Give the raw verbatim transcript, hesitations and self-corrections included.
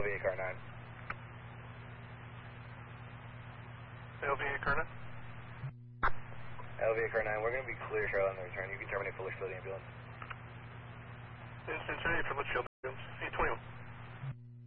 V A car nine. L V A car nine? L V A car nine, we're going to be clear, Charlotte, on the return. You can terminate for Litchfield ambulance. Instance ready for Litchfield ambulance. eight twenty-one.